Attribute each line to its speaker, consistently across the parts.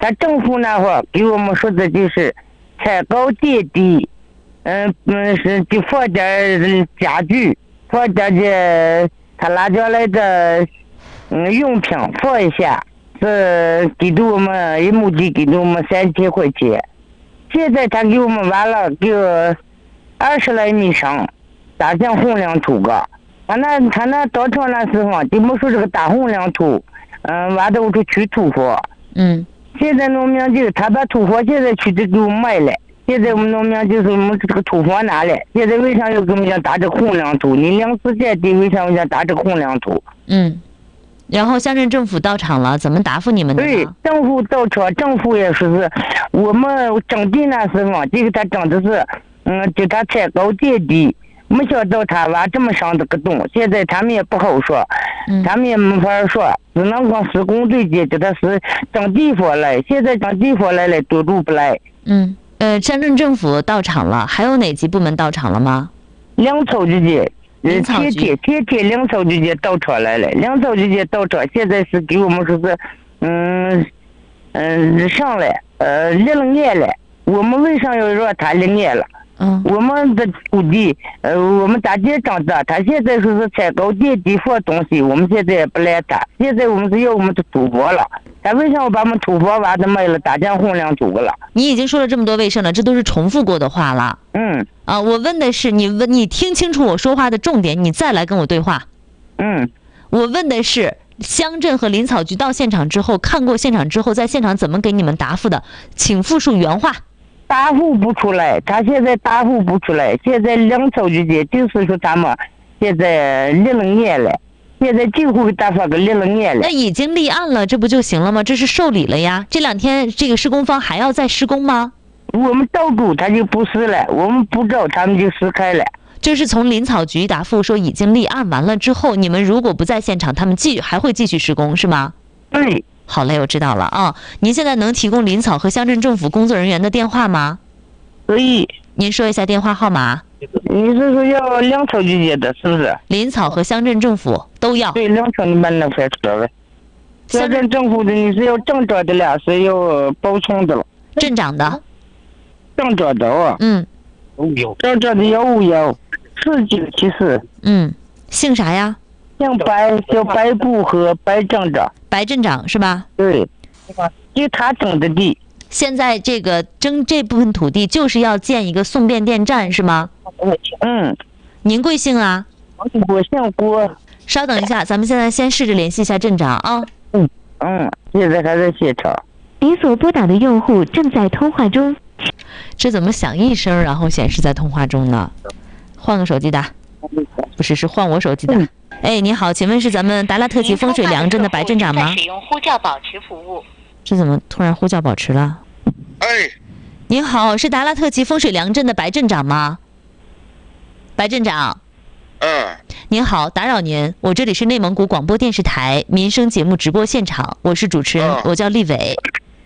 Speaker 1: 他政府那会儿给我们说的就是踩高垫低，是就放点家具，放点他拿下来的用品放一下，是给的我们一亩地给的我们3000块钱。现在他给我们完了，给我20来米深，打进混凝土个。他那当初那时候，就没说这个打混凝土，完了我就取土方。现在农民就他把土方现在去给我卖了。现在我们农民就是我们这个土方拿来，现在为啥要给我们讲打这个混凝土？你粮食占地，为啥我讲打这个混凝土？
Speaker 2: 然后乡镇政府到场了，怎么答复你们的呢？
Speaker 1: 对，政府到场，政府也说是我们整地那时候，这个他整的是，就他踩高垫低，没想到他挖这么深的个洞，现在他们也不好说，他们也没法说，只能跟施工队接，叫他是整地方来，现在整地方来了，都不来。
Speaker 2: 乡镇政府到场了，还有哪级部门到场了吗？
Speaker 1: 粮草局的。
Speaker 2: 林草局
Speaker 1: 天天粮草局的到场来了，粮草局的到场，现在是给我们说是，上来立了案了。我们为啥要让他立案了？我们的土地，我们大街长的，他现在说是踩高垫低放东西，我们现在也不赖他。现在我们是要我们的土方了，他为啥要把我们土方挖的卖了，打进混凝土了？
Speaker 2: 你已经说了这么多卫生了，这都是重复过的话了。我问的是你听清楚我说话的重点，你再来跟我对话。我问的是乡镇和林草局到现场之后，看过现场之后，在现场怎么给你们答复的？请复述原话。
Speaker 1: 答复不出来，他现在答复不出来。现在粮草局的就是说他们现在立了案了，现在几乎给他发个立了案了。
Speaker 2: 那已经立案了，这不就行了吗？这是受理了呀。这2天这个施工方还要再施工吗？
Speaker 1: 我们到处他就不是了，我们不知道他们就撕开了。
Speaker 2: 就是从林草局答复说已经立案完了之后，你们如果不在现场，他们还会继续施工是吗？
Speaker 1: 对。
Speaker 2: 好嘞，我知道了啊。您现在能提供林草和乡镇政府工作人员的电话吗？
Speaker 1: 可以。
Speaker 2: 您说一下电话号码。
Speaker 1: 你是说要粮草局接的，是不是？
Speaker 2: 林草和乡镇政府都要。
Speaker 1: 对，粮草你把那块出来。乡镇政府的你是要镇长的了，是要包村的了。
Speaker 2: 镇长的。
Speaker 1: 镇长的啊。镇长的1514974。
Speaker 2: 姓啥呀？
Speaker 1: 姓白，叫白布和白镇长。
Speaker 2: 白镇长是吧？
Speaker 1: 对。就他整的地。
Speaker 2: 现在这个征这部分土地就是要建一个送变电站是吗？您贵姓啊？
Speaker 1: 我姓郭。
Speaker 2: 稍等一下，咱们现在先试着联系一下镇长啊。
Speaker 1: 现在还在现场。
Speaker 3: 您所拨打的用户正在通话中。
Speaker 2: 这怎么响一声，然后显示在通话中呢？换个手机打。不是，是换我手机打。你好，请问是咱们达拉特旗风水良镇的白镇长吗？
Speaker 4: 使用呼叫保持服务。
Speaker 2: 这怎么突然呼叫保持了？您好，是达拉特旗风水良镇的白镇长吗？白镇长。您好，打扰您，我这里是内蒙古广播电视台民生节目直播现场，我是主持人，我叫丽伟。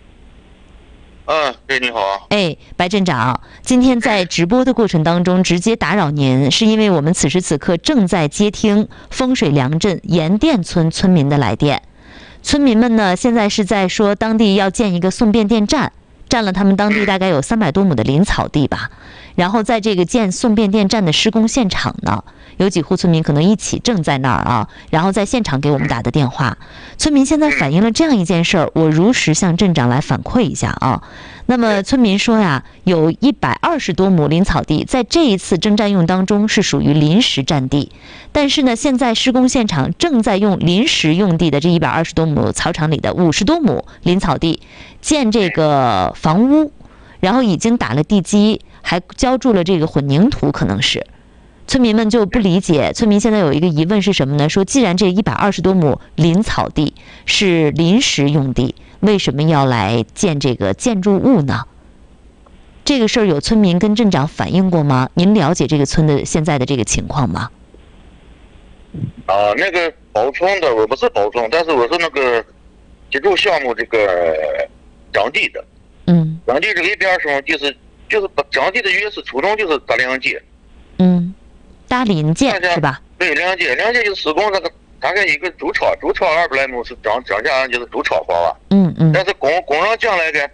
Speaker 5: 对，你好。
Speaker 2: 白镇长，今天在直播的过程当中直接打扰您，是因为我们此时此刻正在接听风水良镇盐店村村民的来电。村民们呢，现在是在说当地要建一个送变电站，占了他们当地大概有300多亩的林草地吧。然后在这个建送变电站的施工现场呢，有几户村民可能一起正在那儿啊，然后在现场给我们打的电话。村民现在反映了这样一件事儿，我如实向镇长来反馈一下啊。那么村民说呀，有120多亩林草地，在这一次征占用当中是属于临时占地，但是呢，现在施工现场正在用临时用地的这120多亩草场里的50多亩林草地建这个房屋，然后已经打了地基，还浇筑了这个混凝土，可能是。村民们就不理解，村民现在有一个疑问是什么呢？说既然这120多亩林草地是临时用地，为什么要来建这个建筑物呢？这个事儿有村民跟镇长反映过吗？您了解这个村的现在的这个情况吗？
Speaker 5: 那个包村的我不是包村，但是我是那个建筑项目这个整地的。整地这个120亩就是整地的原始初衷就是搭梁界。
Speaker 2: 搭临界是吧？
Speaker 5: 对，梁界就是施工那个， 大概一个筑超200来亩是涨价就是筑超房了。
Speaker 2: 但
Speaker 5: 是工人进来的